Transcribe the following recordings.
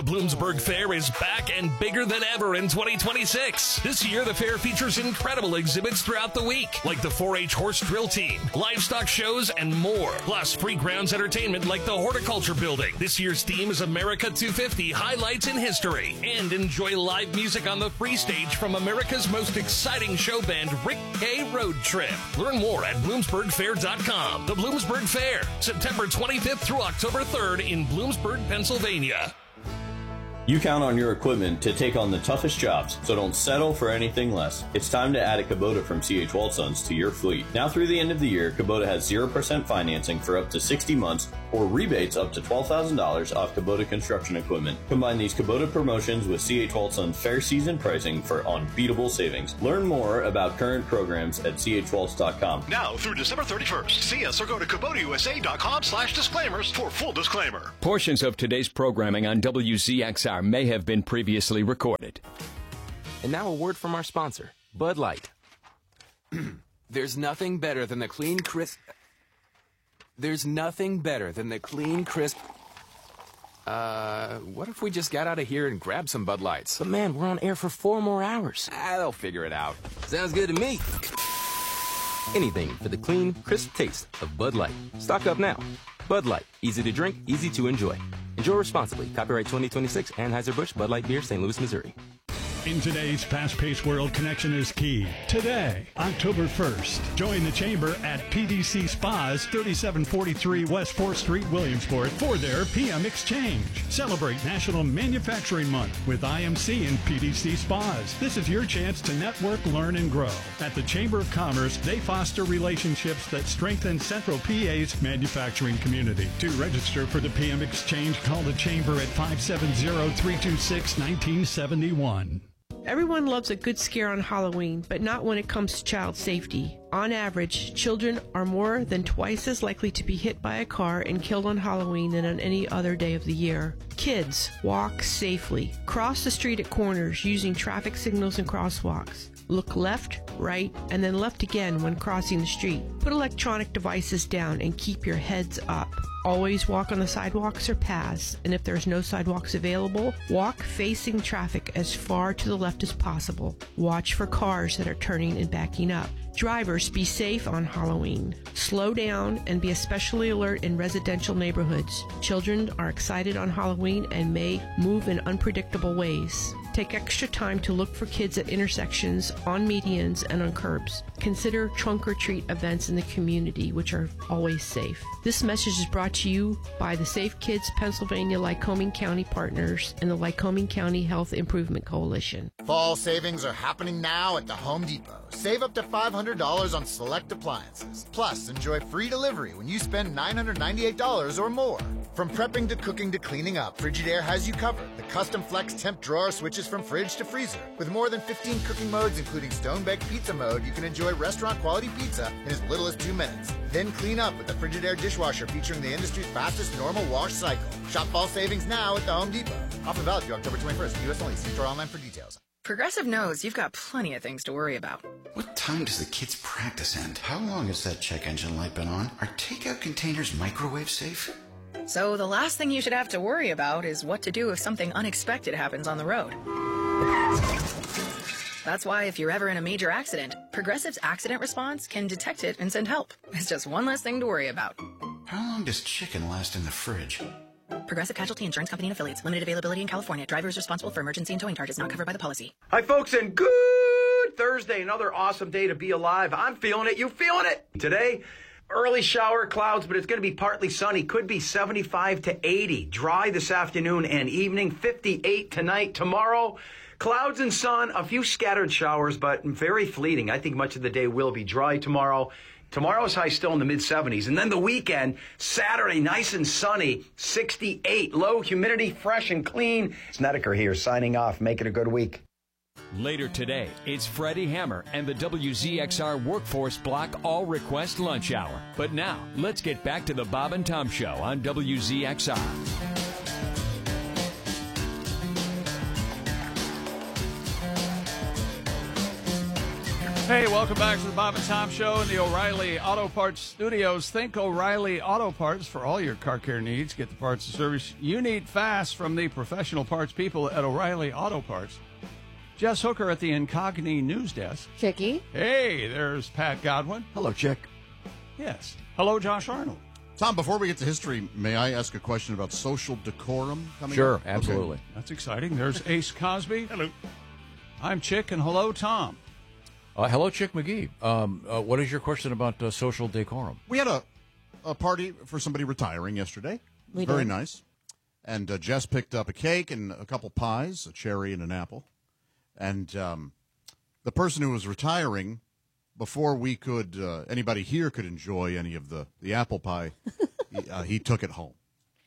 The Bloomsburg Fair is back and bigger than ever in 2026. This year, the fair features incredible exhibits throughout the week, like the 4-H horse drill team, livestock shows, and more. Plus, free grounds entertainment like the Horticulture Building. This year's theme is America 250 Highlights in History. And enjoy live music on the free stage from America's most exciting show band, Rick K. Road Trip. Learn more at BloomsburgFair.com. The Bloomsburg Fair, September 25th through October 3rd in Bloomsburg, Pennsylvania. You count on your equipment to take on the toughest jobs, so don't settle for anything less. It's time to add a Kubota from C.H. Waldsons to your fleet. Now through the end of the year, Kubota has 0% financing for up to 60 months or rebates up to $12,000 off Kubota construction equipment. Combine these Kubota promotions with C.H. Waldsons fair season pricing for unbeatable savings. Learn more about current programs at chwaltz.com. Now through December 31st, see us or go to KubotaUSA.com/disclaimers for full disclaimer. Portions of today's programming on WZXR may have been previously recorded. And now a word from our sponsor, Bud Light. There's nothing better than the clean, crisp... what if we just got out of here and grabbed some Bud Lights? But man, we're on air for 4 more hours. They'll figure it out. Sounds good to me. Anything for the clean, crisp taste of Bud Light. Stock up now. Bud Light. Easy to drink, easy to enjoy. Enjoy responsibly. Copyright 2026, Anheuser-Busch, Bud Light Beer, St. Louis, Missouri. In today's fast-paced world, connection is key. Today, October 1st, join the Chamber at PDC Spas, 3743 West 4th Street, Williamsport, for their PM Exchange. Celebrate National Manufacturing Month with IMC and PDC Spas. This is your chance to network, learn, and grow. At the Chamber of Commerce, they foster relationships that strengthen Central PA's manufacturing community. To register for the PM Exchange, call the Chamber at 570-326-1971. Everyone loves a good scare on Halloween, but not when it comes to child safety. On average, children are more than twice as likely to be hit by a car and killed on Halloween than on any other day of the year. Kids, walk safely. Cross the street at corners using traffic signals and crosswalks. Look left, right, and then left again when crossing the street. Put electronic devices down and keep your heads up. Always walk on the sidewalks or paths, and if there's no sidewalks available, walk facing traffic as far to the left as possible. Watch for cars that are turning and backing up. Drivers, be safe on Halloween. Slow down and be especially alert in residential neighborhoods. Children are excited on Halloween and may move in unpredictable ways. Take extra time to look for kids at intersections, on medians, and on curbs. Consider trunk or treat events in the community, which are always safe. This message is brought to you by the Safe Kids Pennsylvania Lycoming County Partners and the Lycoming County Health Improvement Coalition. Fall savings are happening now at the Home Depot. Save up to $500 on select appliances. Plus, enjoy free delivery when you spend $998 or more. From prepping to cooking to cleaning up, Frigidaire has you covered. The custom flex temp drawer switches from fridge to freezer. With more than 15 cooking modes, including stone-baked pizza mode, you can enjoy restaurant-quality pizza in as little as 2 minutes. Then clean up with the Frigidaire dishwasher featuring the industry's fastest normal wash cycle. Shop fall savings now at the Home Depot. Offer valid through October 21st. U.S. only. See store online for details. Progressive knows you've got plenty of things to worry about. What time does the kids' practice end? How long has that check engine light been on? Are takeout containers microwave safe? So the last thing you should have to worry about is what to do if something unexpected happens on the road. That's why if you're ever in a major accident, Progressive's accident response can detect it and send help. It's just one less thing to worry about. How long does chicken last in the fridge? Progressive Casualty Insurance Company and Affiliates. Limited availability in California. Driver is responsible for emergency and towing charges not covered by the policy. Hi, folks, and good Thursday. Another awesome day to be alive. I'm feeling it. You feeling it? Today, early shower clouds, but it's going to be partly sunny. Could be 75 to 80. Dry this afternoon and evening. 58 tonight. Tomorrow, clouds and sun. A few scattered showers, but very fleeting. I think much of the day will be dry tomorrow. Tomorrow's high still in the mid-70s. And then the weekend, Saturday, nice and sunny, 68. Low humidity, fresh and clean. Snedeker here signing off. Make it a good week. Later today, it's Freddie Hammer and the WZXR Workforce Block All Request Lunch Hour. But now, let's get back to the Bob and Tom Show on WZXR. Hey, welcome back to the Bob and Tom Show in the O'Reilly Auto Parts Studios. Think O'Reilly Auto Parts for all your car care needs. Get the parts and service you need fast from the professional parts people at O'Reilly Auto Parts. Jess Hooker at the Incogni News Desk. Chicky. Hey, there's Pat Godwin. Hello, Chick. Yes. Hello, Josh Arnold. Tom, before we get to history, may I ask a question about social decorum coming Sure, up? absolutely. Okay. That's exciting. There's Ace Cosby. Hello. I'm Chick, and hello, Tom. Hello, Chick McGee. What is your question about social decorum? We had a party for somebody retiring yesterday. We Very did. nice. And Jess picked up a cake and a couple pies, a cherry and an apple. And the person who was retiring, before we could, anybody here could enjoy any of the apple pie, he took it home.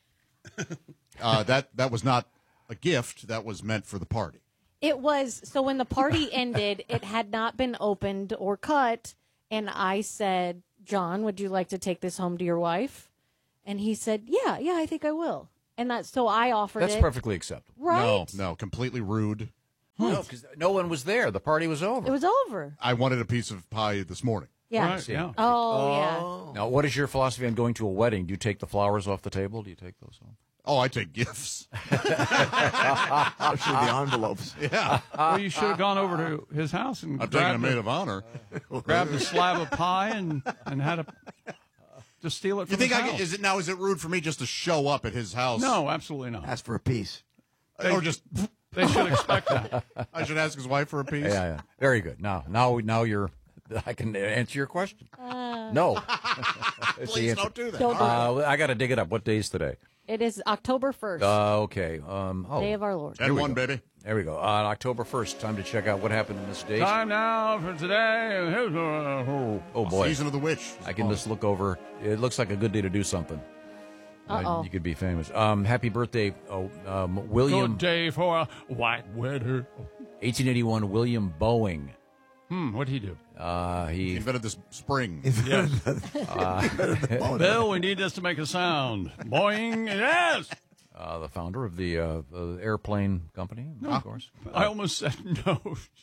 That was not a gift. That was meant for the party. It was, so when the party ended, it had not been opened or cut, and I said, John, would you like to take this home to your wife? And he said, yeah, I think I will. And so I offered That's it. perfectly acceptable. Right? No, completely rude. No, because no one was there. The party was over. It was over. I wanted a piece of pie this morning. Yeah. Right, yeah. Oh, Now, what is your philosophy on going to a wedding? Do you take the flowers off the table? Do you take those home? Oh, I take gifts. Especially the envelopes. Yeah. Well, you should have gone over to his house and I'm taking a grabbed maid of honor. grabbed a slab of pie and had to steal it You from think his I house. is it rude for me just to show up at his house? No, absolutely not. Ask for a piece. Or just They should expect that. I should ask his wife for a piece. Yeah. Very good. Now you're. I can answer your question. No. Please don't do that. Don't do I got to dig it up. What day is today? it is October 1st, Okay. Day of our Lord. And one, baby. There we go. On October 1st, time to check out what happened in this day. Time now for today. Oh, boy. Season of the Witch. I can just look over. It looks like a good day to do something. Uh-oh. You could be famous. Happy birthday, William. Good day for a white weather. 1881, William Boeing. What'd he do? He invented this spring. Yes. Bill, we need this to make a sound. Boing. Yes. The founder of the airplane company, of course. I almost said no.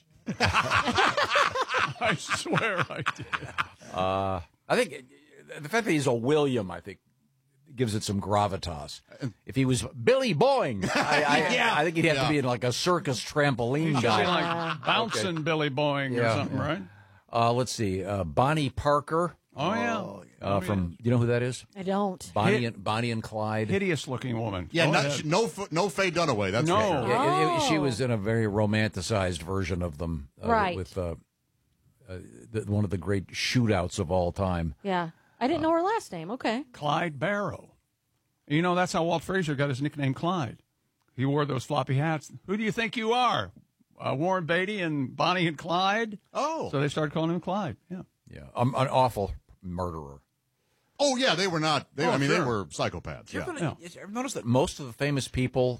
I swear I did. I think the fact that he's a William, I think, gives it some gravitas. If he was Billy Boeing, I think he'd have to be in like a circus trampoline Should guy. be like bouncing Billy Boeing or something, right? Let's see, Bonnie Parker. Oh, yeah. From you know who that is? I don't. Bonnie and Clyde. Hideous-looking woman. Yeah, Go no Faye Dunaway. That's No. for sure. Yeah, she was in a very romanticized version of them, Right. with one of the great shootouts of all time. Yeah. I didn't know her last name. Okay. Clyde Barrow. You know, that's how Walt Frazier got his nickname Clyde. He wore those floppy hats. Who do you think you are? Warren Beatty and Bonnie and Clyde? Oh. So they started calling him Clyde. Yeah. Yeah, an awful murderer. Oh, yeah, they were not. They sure. were psychopaths. You Yeah. ever notice that most of the famous people,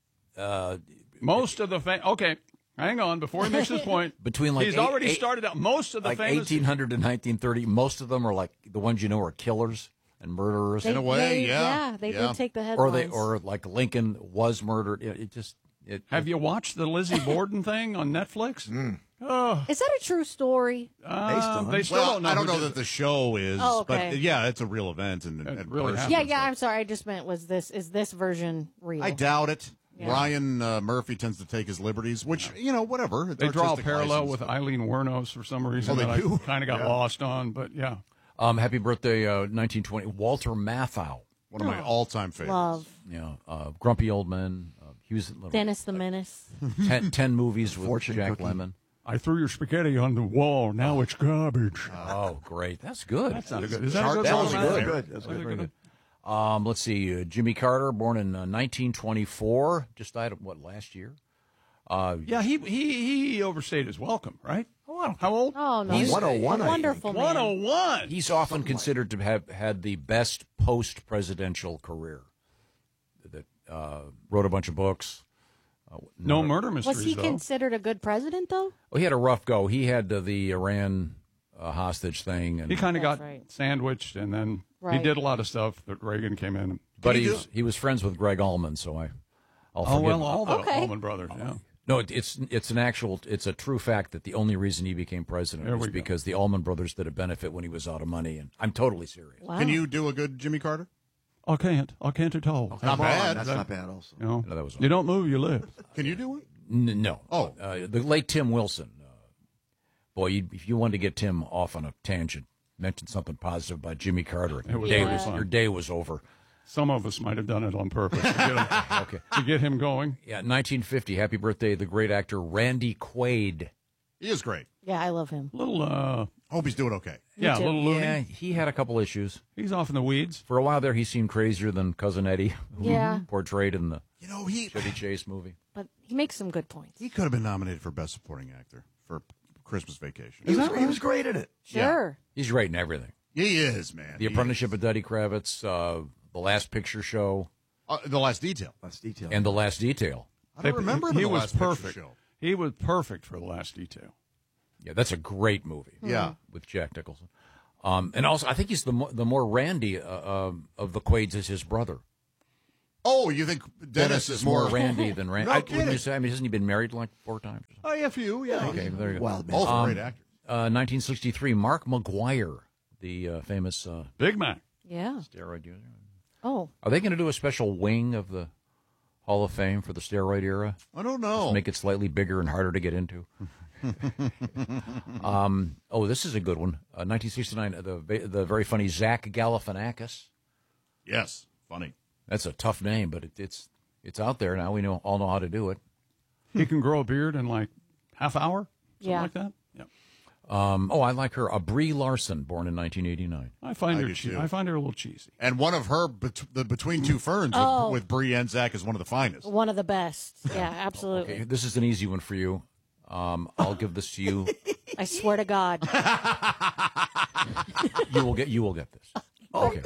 Okay, hang on. Before he makes his point, between like he's already started out. Most of the like famous 1800 to 1930, most of them are like the ones you know are killers and murderers. In a way, yeah. They did take the headlines. Or like Lincoln was murdered. Have you watched the Lizzie Borden thing on Netflix? Oh. Is that a true story? They still don't know. I don't who know did that the show is, Oh, okay. but yeah, it's a real event. And really person. Yeah. I'm sorry. I just meant is this version real? I doubt it. Yeah. Ryan Murphy tends to take his liberties, which, whatever. They draw a Artistic parallel license. with Eileen Wuornos for some reason. Oh, they that do? I kind of got Yeah. lost on, but yeah. Happy birthday, 1920, Walter Matthau. One of my all-time favorites. Love. Yeah, Grumpy Old Men. He was Dennis the Menace. 10 movies with Fortune Jack cookie. Lemmon. I threw your spaghetti on the wall. Now it's garbage. Oh, great. That's good. That's not a good. Is that a good That one? was That's good. good. That's Very good. good. Let's see. Jimmy Carter, born in 1924, just died, last year? Yeah, he overstayed his welcome, right? Oh, How old? Oh no, He's a 101, I wonderful man. 101. He's often considered to have had the best post-presidential career. That wrote a bunch of books. No murder mysteries, Was he though. considered a good president though? Well, he had a rough go. He had the Iran hostage thing, and He kind of That's got right. sandwiched, and then he Right. did a lot of stuff that Reagan came in. but he was friends with Greg Allman, so I'll forgive him. All the Okay. Allman brothers, yeah. No, it's a true fact that the only reason he became president was because the Allman Brothers did a benefit when he was out of money, and I'm totally serious. Can you do a good Jimmy Carter? I can't at all. Not bad. That's not bad also. No, that was you don't move, you live. Can you do it? No. Oh. The late Tim Wilson. Boy, if you wanted to get Tim off on a tangent, mention something positive about Jimmy Carter, your day was over. Some of us might have done it on purpose to get him going. Yeah, 1950. Happy birthday, the great actor Randy Quaid. He is great. Yeah, I love him. Hope he's doing okay. Yeah, a little loony. Yeah, he had a couple issues. He's off in the weeds. For a while there, he seemed crazier than Cousin Eddie, who Yeah. portrayed in the he Chevy Chase movie. But he makes some good points. He could have been nominated for Best Supporting Actor for Christmas Vacation. He was great at it. Sure. He's great in everything. He is, man. The Apprenticeship of Duddy Kravitz, The Last Picture Show. The Last Detail. And The Last Detail. I don't remember him in he The was Last Picture perfect. Show. He was perfect for The Last Detail. Yeah, that's a great movie. Yeah. With Jack Nicholson. And also, I think he's the more Randy of the Quaids is his brother. Oh, you think Dennis is more Randy than Randy? No Wouldn't you kidding. say? I mean, hasn't he been married like 4 times? Oh, yeah, a few, yeah. Okay, there you go. Wild man. Both great actors. 1963, Mark McGuire, the famous Big Mac. Yeah. steroid user. Oh. Are they going to do a special wing of the Hall of Fame for the steroid era? I don't know. Just make it slightly bigger and harder to get into. This is a good one. 1969, the very funny Zach Galifianakis. Yes, funny. That's a tough name, but it's out there now. We all know how to do it. He can grow a beard in like half hour, something like that. Yeah. I like her. Brie Larson, born in 1989. I find I her do too. I find her a little cheesy. And one of her, the Between Two Ferns with Brie and Zach is one of the finest. One of the best. Yeah, absolutely. Okay, this is an easy one for you. I'll give this to you. I swear to God. You will get this. Okay.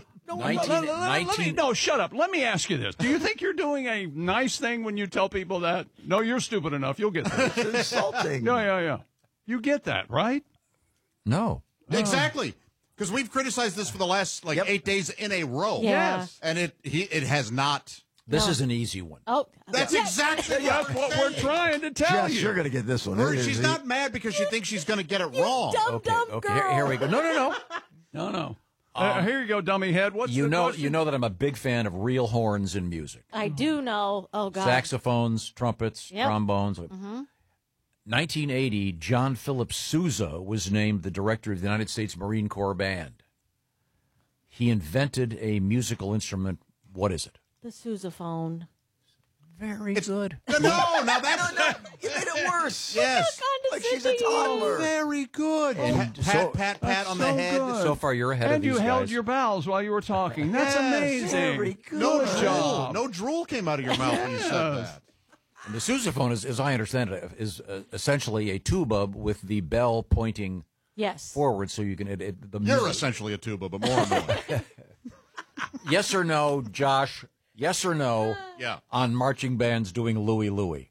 No, shut up. Let me ask you this. Do you think you're doing a nice thing when you tell people that? No, you're stupid enough. You'll get this. It's insulting. Yeah. You get that, right? No. Exactly. Because we've criticized this for the last 8 days in a row. Yeah. Yes. And it has not. This is an easy one. Oh. That's exactly what we're trying to tell Jess, you. you're going to get this one. She's not mad because she thinks she's going to get it wrong. Okay. Here we go. No. No. Here you go, dummy head. What's You the know question? that I'm a big fan of real horns in music. I do know. Oh, God. Saxophones, trumpets, Yep. trombones. Mm-hmm. 1980, John Philip Sousa was named the director of the United States Marine Corps Band. He invented a musical instrument. What is it? The sousaphone. Very good. No, now that's You made it worse. Yes. Like she's a toddler. Very good. And Pat on the so head. good. So far, you're ahead And of these you held guys. your bowels while you were talking. That's amazing. Very good. No Good drool. job. No drool came out of your mouth when you said that. And the sousaphone, as I understand it, is essentially a tuba with the bell pointing Yes. forward, so you can. The You're music. essentially a tuba, but more annoying. Yes or no, Josh? Yes or no? Yeah. On marching bands doing Louie Louie.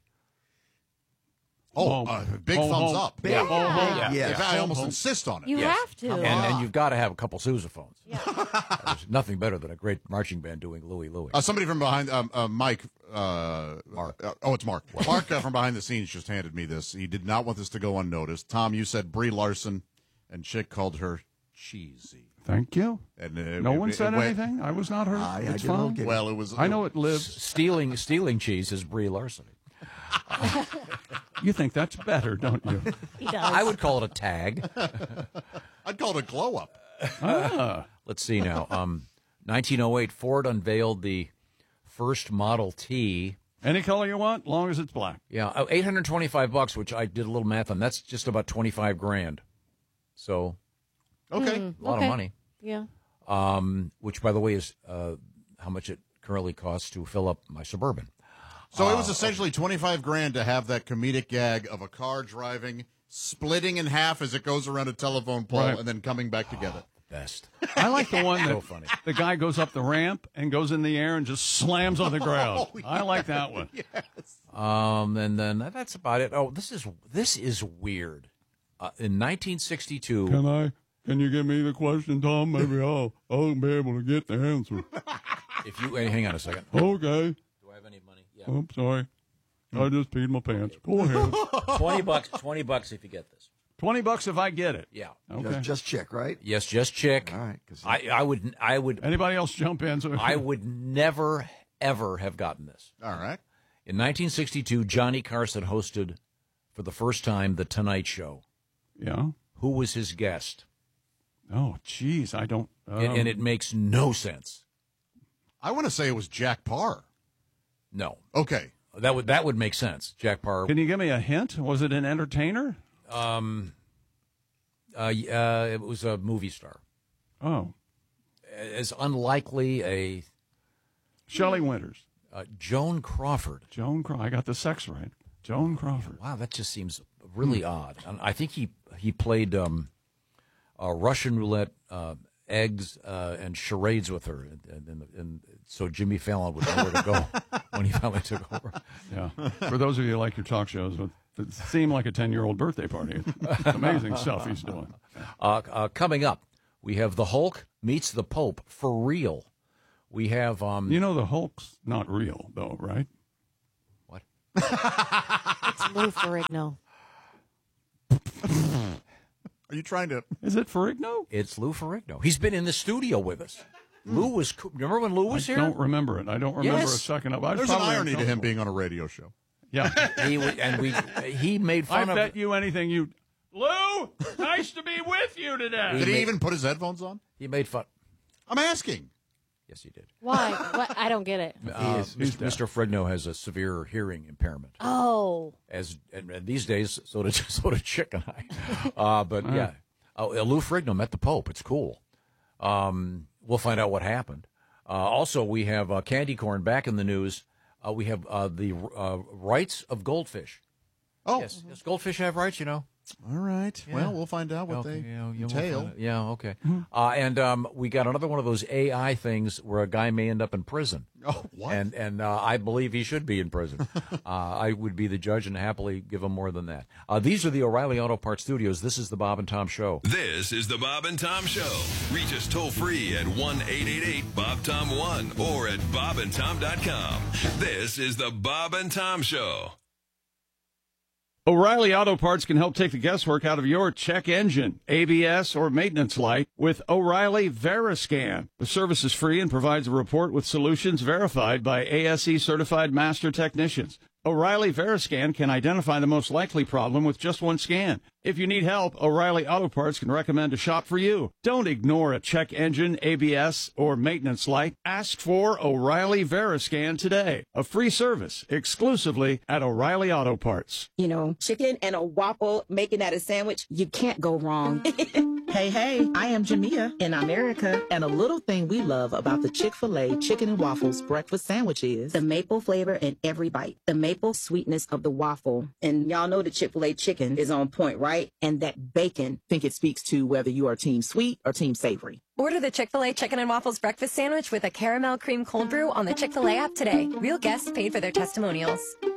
Big thumbs up. Big. Yeah. Yeah. In fact, I almost insist on it. You Yes. have to. And you've got to have a couple sousaphones. There's nothing better than a great marching band doing Louie Louie. Somebody from behind, Mike. Mark. It's Mark. Mark from behind the scenes just handed me this. He did not want this to go unnoticed. Tom, you said Brie Larson, and Chick called her cheesy. Thank you. And No one said anything. I was not hurt. I It's did a little fine. giggle. Well, it was. I know it lives. Stealing cheese is Brie Larson. You think that's better, don't you? He does. I would call it a tag. I'd call it a glow up. Let's see now. 1908, Ford unveiled the first Model T. Any color you want, long as it's black. Yeah, $825, which I did a little math on. That's just about $25,000. So, Okay. a lot of money. Yeah. Which, by the way, is how much it currently costs to fill up my Suburban. So it was essentially $25,000 to have that comedic gag of a car driving, splitting in half as it goes around a telephone pole, Right. and then coming back together. Best. I like the one So that funny. the guy goes up the ramp and goes in the air and just slams on the ground. Oh, I like that one. Yes. And then that's about it. Oh, this is weird. In 1962, Can you give me the question, Tom? Maybe I'll be able to get the answer. if you hang on a second. Okay. Do I have any money? Yeah. Oh, sorry. I just peed my pants. Go ahead. $20 if you get this. $20 if I get it. Yeah. Okay. Just chick, right? Yes, just chick. All right. I would. Anybody else jump in? I would never, ever have gotten this. All right. In 1962, Johnny Carson hosted for the first time The Tonight Show. Yeah. Who was his guest? Oh, geez, I don't. And it makes no sense. I want to say it was Jack Parr. No. Okay. That would make sense. Jack Parr. Can you give me a hint? Was it an entertainer? It was a movie star. Oh. As unlikely a... Shelley Winters. Joan Crawford. I got the sex right. Joan Crawford. Wow, that just seems really odd. And I think he played Russian roulette, eggs, and charades with her, and so Jimmy Fallon would know where to go when he finally took over. Yeah. For those of you who like your talk shows, it seemed like a 10-year-old birthday party. It's amazing stuff he's doing. Coming up, we have the Hulk meets the Pope for real. We have the Hulk's not real though, right? What? It's Lou Ferrigno. Are you trying to? Is it Ferrigno? It's Lou Ferrigno. He's been in the studio with us. Lou was. Remember when Lou was here? I don't remember it. I don't remember Yes. a second of it. There's an irony to him being on a radio show. Yeah. He made fun I of. bet you anything you. Lou, nice to be with you today. Did he even put his headphones on? He made fun. I'm asking. Yes, he did. Why? What? I don't get it. Mr. Ferrigno has a severe hearing impairment. Oh. And these days, so did Chick and I. But yeah, Lou Ferrigno met the Pope. It's cool. We'll find out what happened. Also, we have candy corn back in the news. We have the rights of goldfish. Oh, yes, goldfish have rights. All right. Yeah. Well, we'll find out what they entail. Okay. And we got another one of those AI things where a guy may end up in prison. Oh, what? And I believe he should be in prison. I would be the judge and happily give him more than that. These are the O'Reilly Auto Parts Studios. This is the Bob and Tom Show. This is the Bob and Tom Show. Reach us toll free at 1-888-BOB-TOM-1 or at bobandtom.com. This is the Bob and Tom Show. O'Reilly Auto Parts can help take the guesswork out of your check engine, ABS, or maintenance light with O'Reilly Veriscan. The service is free and provides a report with solutions verified by ASE certified master technicians. O'Reilly Veriscan can identify the most likely problem with just one scan. If you need help, O'Reilly Auto Parts can recommend a shop for you. Don't ignore a check engine, ABS, or maintenance light. Ask for O'Reilly Veriscan today. A free service exclusively at O'Reilly Auto Parts. Chicken and a waffle, making that a sandwich, you can't go wrong. Hey, I am Jamia in America, and a little thing we love about the Chick-fil-A Chicken and Waffles breakfast sandwich is the maple flavor in every bite, the maple sweetness of the waffle. And y'all know the Chick-fil-A chicken is on point, right? And that bacon, think it speaks to whether you are team sweet or team savory. Order the Chick-fil-A Chicken and Waffles breakfast sandwich with a caramel cream cold brew on the Chick-fil-A app today. Real guests paid for their testimonials.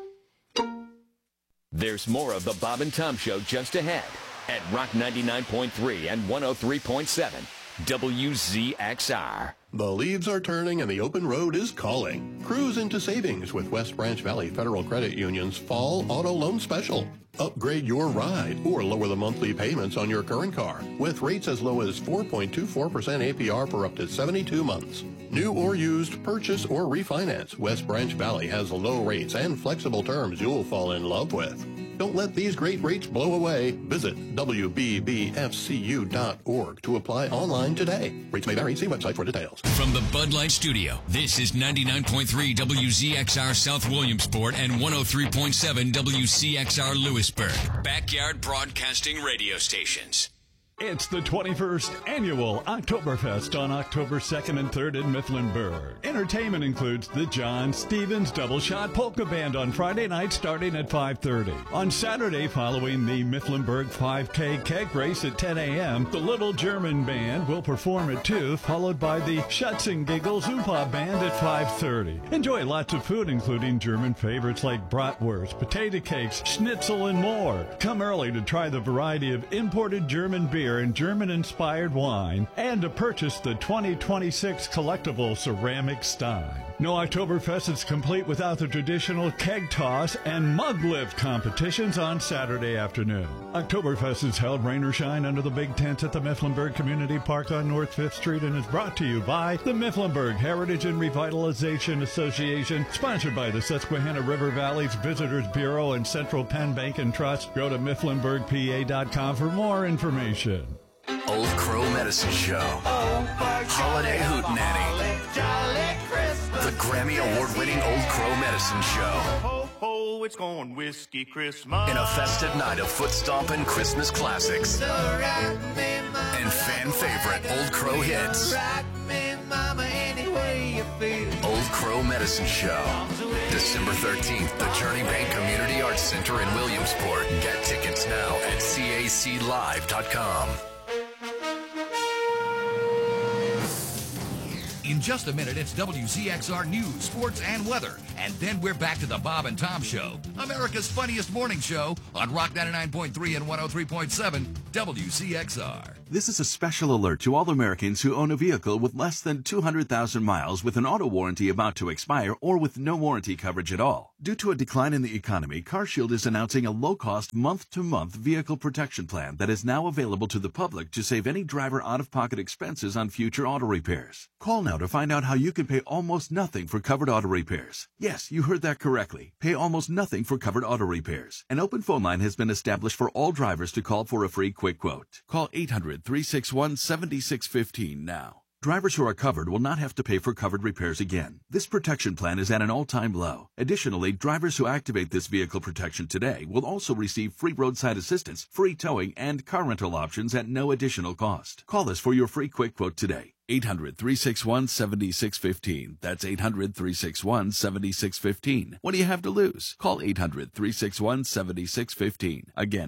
There's more of the Bob and Tom Show just ahead at Rock 99.3 and 103.7 WZXR. The leaves are turning and the open road is calling. Cruise into savings with West Branch Valley Federal Credit Union's Fall Auto Loan Special. Upgrade your ride or lower the monthly payments on your current car with rates as low as 4.24% APR for up to 72 months. New or used, purchase or refinance, West Branch Valley has low rates and flexible terms you'll fall in love with. Don't let these great rates blow away. Visit WBBFCU.org to apply online today. Rates may vary. See website for details. From the Bud Light Studio, this is 99.3 WZXR South Williamsport and 103.7 WCXR Lewisburg. Backyard Broadcasting Radio Stations. It's the 21st Annual Oktoberfest on October 2nd and 3rd in Mifflinburg. Entertainment includes the John Stevens Double Shot Polka Band on Friday night starting at 5:30. On Saturday, following the Mifflinburg 5K keg race at 10 a.m., the Little German Band will perform at 2, followed by the Schutz and Giggles Oompa Band at 5:30. Enjoy lots of food, including German favorites like bratwurst, potato cakes, schnitzel, and more. Come early to try the variety of imported German beer and German-inspired wine, and to purchase the 2026 collectible ceramic stein. No Oktoberfest is complete without the traditional keg toss and mug lift competitions on Saturday afternoon. Oktoberfest is held rain or shine under the big tents at the Mifflinburg Community Park on North 5th Street and is brought to you by the Mifflinburg Heritage and Revitalization Association, sponsored by the Susquehanna River Valley's Visitors Bureau and Central Penn Bank and Trust. Go to mifflinburgpa.com for more information. Old Crow Medicine Show. Holiday Hootenanny. The Grammy Award-winning Old Crow Medicine Show. Ho, ho, it's going whiskey Christmas. In a festive night of foot stomping Christmas classics. And fan favorite Old Crow hits. Old Crow Medicine Show. December 13th, the Journey Bank Community Arts Center in Williamsport. Get tickets now at caclive.com. In just a minute, it's WZXR News, Sports, and Weather. And then we're back to the Bob and Tom Show, America's funniest morning show on Rock 99.3 and 103.7 WZXR. This is a special alert to all Americans who own a vehicle with less than 200,000 miles with an auto warranty about to expire or with no warranty coverage at all. Due to a decline in the economy, CarShield is announcing a low-cost, month-to-month vehicle protection plan that is now available to the public to save any driver out-of-pocket expenses on future auto repairs. Call now to find out how you can pay almost nothing for covered auto repairs. Yes, you heard that correctly. Pay almost nothing for covered auto repairs. An open phone line has been established for all drivers to call for a free quick quote. Call 800-361-7615 now. Drivers who are covered will not have to pay for covered repairs again. This protection plan is at an all-time low. Additionally, drivers who activate this vehicle protection today will also receive free roadside assistance, free towing, and car rental options at no additional cost. Call us for your free quick quote today. 800-361-7615. That's 800-361-7615. What do you have to lose? Call 800-361-7615. Again,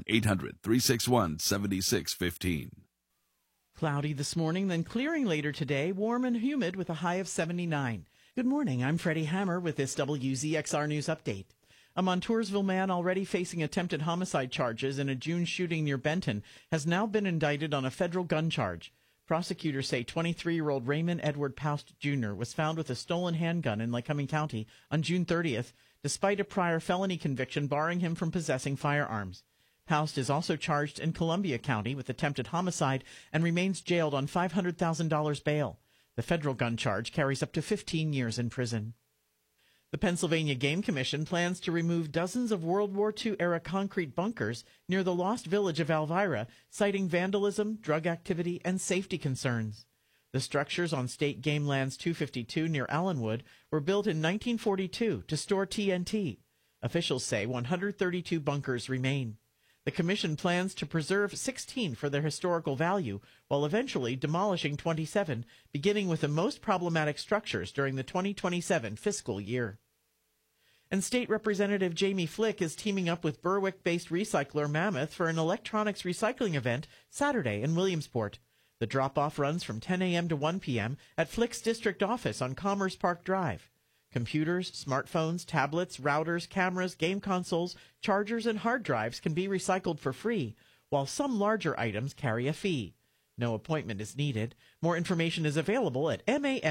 800-361-7615. Cloudy this morning, then clearing later today, warm and humid with a high of 79. Good morning, I'm Freddie Hammer with this WZXR News Update. A Montoursville man already facing attempted homicide charges in a June shooting near Benton has now been indicted on a federal gun charge. Prosecutors say 23-year-old Raymond Edward Poust Jr. was found with a stolen handgun in Lycoming County on June 30th, despite a prior felony conviction barring him from possessing firearms. Poust is also charged in Columbia County with attempted homicide and remains jailed on $500,000 bail. The federal gun charge carries up to 15 years in prison. The Pennsylvania Game Commission plans to remove dozens of World War II-era concrete bunkers near the lost village of Elvira, citing vandalism, drug activity, and safety concerns. The structures on State Game Lands 252 near Allenwood were built in 1942 to store TNT. Officials say 132 bunkers remain. The commission plans to preserve 16 for their historical value, while eventually demolishing 27, beginning with the most problematic structures during the 2027 fiscal year. And State Representative Jamie Flick is teaming up with Berwick-based recycler Mammoth for an electronics recycling event Saturday in Williamsport. The drop-off runs from 10 a.m. to 1 p.m. at Flick's district office on Commerce Park Drive. Computers, smartphones, tablets, routers, cameras, game consoles, chargers, and hard drives can be recycled for free, while some larger items carry a fee. No appointment is needed. More information is available at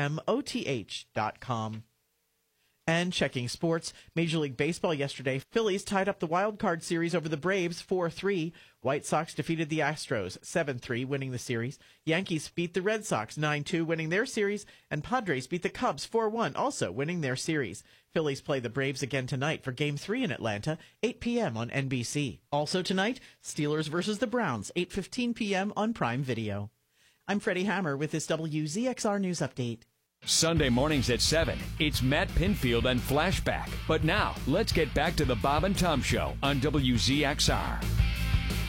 mamoth.com. And checking sports, Major League Baseball yesterday, Phillies tied up the wild card series over the Braves 4-3. White Sox defeated the Astros 7-3, winning the series. Yankees beat the Red Sox 9-2, winning their series. And Padres beat the Cubs 4-1, also winning their series. Phillies play the Braves again tonight for Game 3 in Atlanta, 8 p.m. on NBC. Also tonight, Steelers versus the Browns, 8:15 p.m. on Prime Video. I'm Freddie Hammer with this WZXR News Update. Sunday mornings at 7, it's Matt Pinfield and Flashback. But now, let's get back to the Bob and Tom Show on WZXR.